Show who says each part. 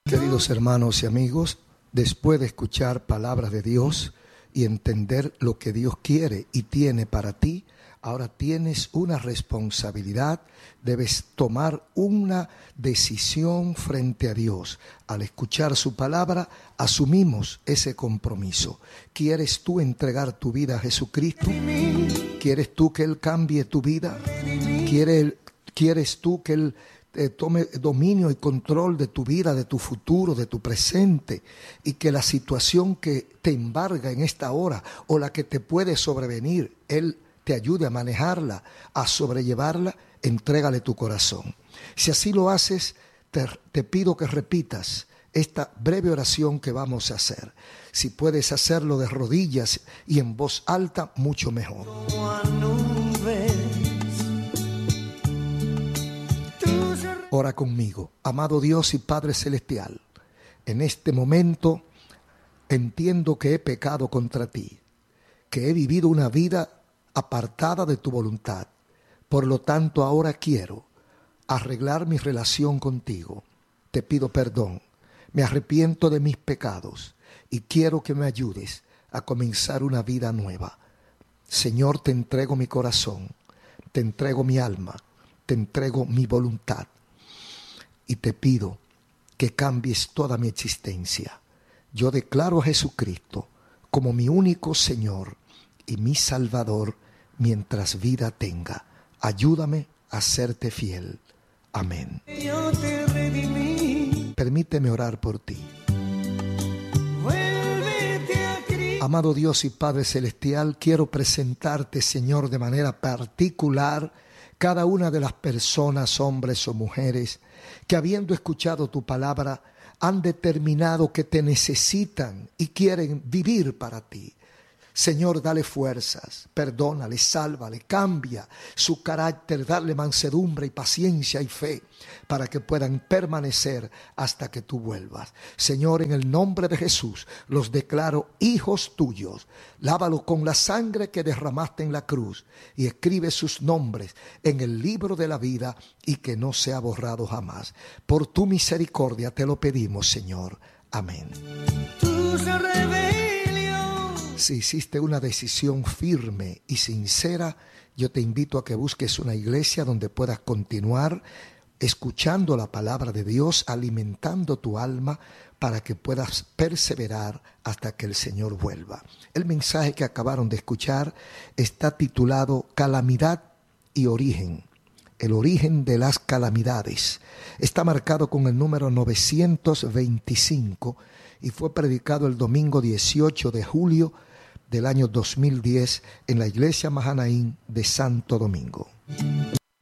Speaker 1: Queridos hermanos y amigos, después de escuchar palabras de Dios y entender lo que Dios quiere y tiene para ti, ahora tienes una responsabilidad, debes tomar una decisión frente a Dios. Al escuchar su palabra, asumimos ese compromiso. ¿Quieres tú entregar tu vida a Jesucristo? ¿Quieres tú que Él cambie tu vida? ¿Quieres tú que Él tome dominio y control de tu vida, de tu futuro, de tu presente, y que la situación que te embarga en esta hora o la que te puede sobrevenir, Él te ayude a manejarla, a sobrellevarla? Entrégale tu corazón. Si así lo haces, te pido que repitas esta breve oración que vamos a hacer. Si puedes hacerlo de rodillas y en voz alta, mucho mejor. Ora conmigo. Amado Dios y Padre Celestial, en este momento entiendo que he pecado contra ti, que he vivido una vida apartada de tu voluntad. Por lo tanto, ahora quiero arreglar mi relación contigo. Te pido perdón, me arrepiento de mis pecados y quiero que me ayudes a comenzar una vida nueva. Señor, te entrego mi corazón, te entrego mi alma, te entrego mi voluntad. Y te pido que cambies toda mi existencia. Yo declaro a Jesucristo como mi único Señor y mi Salvador mientras vida tenga. Ayúdame a serte fiel. Amén. Permíteme orar por ti. Amado Dios y Padre Celestial, quiero presentarte, Señor, de manera particular cada una de las personas, hombres o mujeres, que habiendo escuchado tu palabra, han determinado que te necesitan y quieren vivir para ti. Señor, dale fuerzas, perdónale, sálvale, cambia su carácter, dale mansedumbre y paciencia y fe para que puedan permanecer hasta que tú vuelvas. Señor, en el nombre de Jesús, los declaro hijos tuyos. Lávalos con la sangre que derramaste en la cruz y escribe sus nombres en el libro de la vida y que no sea borrado jamás. Por tu misericordia te lo pedimos, Señor. Amén. Si hiciste una decisión firme y sincera, yo te invito a que busques una iglesia donde puedas continuar escuchando la palabra de Dios, alimentando tu alma para que puedas perseverar hasta que el Señor vuelva. El mensaje que acabaron de escuchar está titulado Calamidad y Origen. El origen de las calamidades. Está marcado con el número 925 y fue predicado el domingo 18 de julio del año 2010 en la iglesia Mahanaín de Santo Domingo.